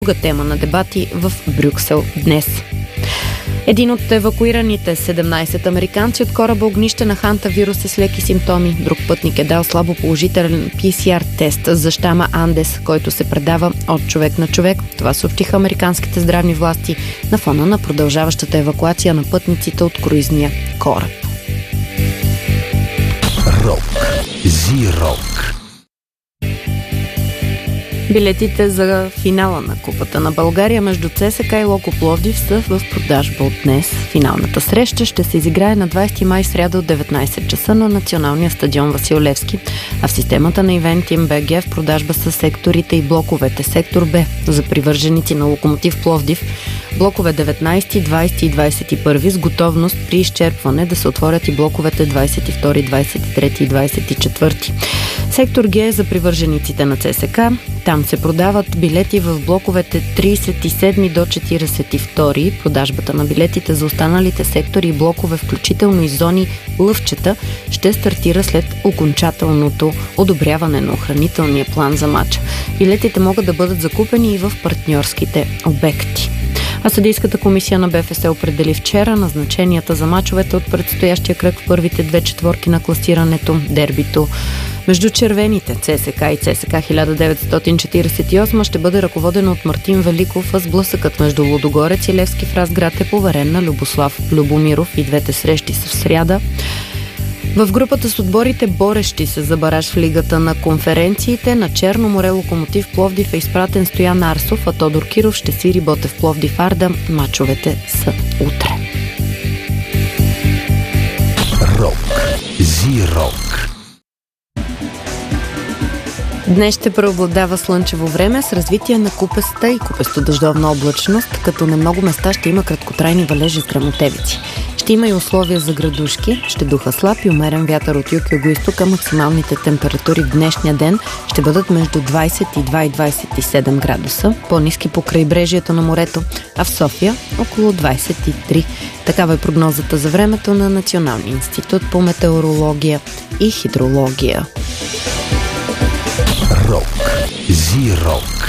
Друга тема на дебати в Брюксел днес. Един от евакуираните 17 американци от кораба Огнище на хантавирус е с леки симптоми. Друг пътник е дал слабо положителен PCR тест за щама Андес, който се предава от човек на човек. Това съобщиха американските здравни власти на фона на продължаващата евакуация на пътниците от круизния кораб. Рок. Зи-рок. Билетите за финала на Купата на България между ЦСКА и Локо Пловдив са в продажба от днес. Финалната среща ще се изиграе на 20 май сряда от 19 часа на Националния стадион Васил Левски, а в системата на Eventim BG в продажба са секторите и блоковете. Сектор Б за привърженици на Локомотив Пловдив, блокове 19, 20 и 21 с готовност при изчерпване да се отворят и блоковете 22, 23 и 24. Сектор Г е за привържениците на ЦСКА. Там се продават билети в блоковете 37 до 42. Продажбата на билетите за останалите сектори и блокове, включително и зони Лъвчета, ще стартира след окончателното одобряване на охранителния план за матча. Билетите могат да бъдат закупени и в партньорските обекти. А съдийската комисия на БФС определи вчера назначенията за мачовете от предстоящия кръг в първите две четворки на класирането. Дербито между червените ЦСКА и ЦСКА 1948 ще бъде ръководено от Мартин Великов, а сблъсъкът между Лудогорец и Левски в Разград е поверен на Любослав Любомиров и двете срещи са в сряда. В групата с отборите, борещи се за бараж в Лигата на конференциите, на Черно море Локомотив Пловдив е изпратен Стоян Арсов, а Тодор Киров ще свири Ботев Пловдив Арда. Мачовете са утре. Рок. Зи-рок. Днес ще преобладава слънчево време с развитие на купеста и купесто-дъждовна облачност, като на много места ще има краткотрайни валежи с гръмотевици. Ще има и условия за градушки, ще духа слаб и умерен вятър от юг и югоизток, а максималните температури в днешния ден ще бъдат между 22 и 27 градуса, по-ниски по крайбрежието на морето, а в София около 23. Такава е прогнозата за времето на Националния институт по метеорология и хидрология. Рок. Зи-рок.